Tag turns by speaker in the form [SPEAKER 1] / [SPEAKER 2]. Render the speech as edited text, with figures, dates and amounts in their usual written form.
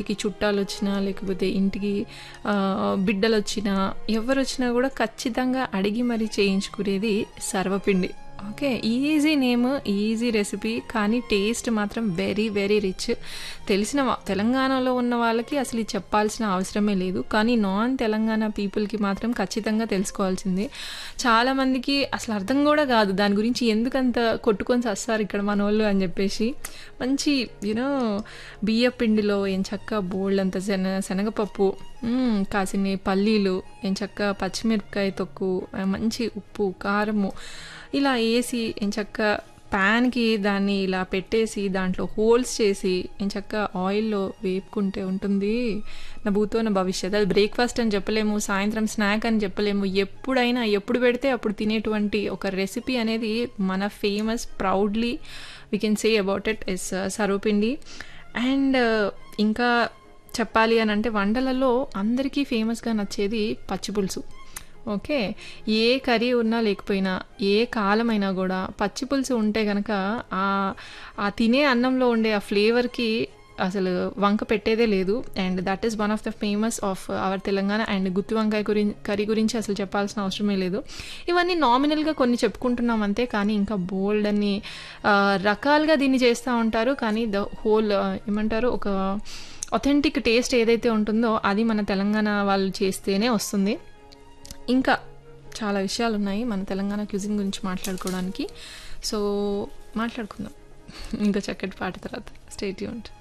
[SPEAKER 1] ఇంటికి చుట్టాలొచ్చినా, లేకపోతే ఇంటికి బిడ్డలొచ్చినా, ఎవరొచ్చినా గూడా ఖచ్చితంగా అడిగి మరీ చేయించుకునేది సర్వపిండి. Okay. Easy name, easy recipe, కానీ టేస్ట్ మాత్రం వెరీ వెరీ రిచ్. తెలంగాణలో ఉన్న వాళ్ళకి అసలు ఇది చెప్పాల్సిన అవసరమే లేదు. కానీ నాన్ తెలంగాణ పీపుల్‌కి మాత్రం ఖచ్చితంగా తెలుసుకోవాల్సిందే. చాలామందికి అసలు అర్థం గూడా గాదు. దాని గురించి ఎందుకంత కొట్టుకొని సస్తారు ఇక్కడ మనోళ్ళు అని జెప్పేసి. మంచి బియ్యపిండిలో ఎంచక్కా బోలెడంత శనగపప్పు, కాసిన్ని పల్లీలు, ఎంచక్కా పచ్చిమిరపకాయ తొక్కు, మంచి ఉప్పు, కారము ఇలా ఏసి ఎంచక్కా ప్యాన్‌కి దాన్ని ఇలా పెట్టేసి దాంట్లో హోల్స్ చేసి ఎంచక్కా ఆయిల్‌లో వేపుకుంటే ఉంటుంది నా భూతో నా భవిష్యత్. అది బ్రేక్‌ఫాస్ట్ అని చెప్పలేము, సాయంత్రం స్నాక్ అని చెప్పలేము. ఎప్పుడైనా ఎప్పుడు పెడితే అప్పుడు తినేటువంటి ఒక రెసిపీ అనేది మన famous proudly we can say about it is sarvapindi. And ఇంకా చెప్పాలి అని అంటే వంటలలో అందరికీ ఫేమస్‌గా నచ్చేది పచ్చిపులుసు. ఓకే. ఏ కర్రీ ఉన్నా లేకపోయినా, ఏ కాలమైనా గూడా పచ్చి పులుసు ఉంటే గనక ఆ తినే అన్నంలో ఉండే ఆ ఫ్లేవర్‌కి అసలు వంక పెట్టేదే లేదు. And that is one of the famous of our Telangana. And గుత్తి వంకాయ కర్రీ గురించి అసలు చెప్పాల్సిన అవసరమే లేదు. ఇవన్నీ నామినల్‌గా కొన్ని చెప్పుకుంటున్నాం అంతే. కానీ ఇంకా బోలెడన్ని రకాలుగా దీన్ని చేస్తూ ఉంటారు. కానీ ద హోల్ ఏమంటారు, ఒక ఆథెంటిక్ టేస్ట్ ఏదైతే ఉంటుందో అది మన తెలంగాణ వాళ్ళు చేస్తేనే వస్తుంది. ఇంకా చాలా విషయాలున్నాయి మన తెలంగాణ క్యూజిన్ గురించి మాట్లాడుకోవడానికి. సో మాట్లాడుకుందాం ఇంకో చక్కటి పాట తర్వాత. Stay tuned.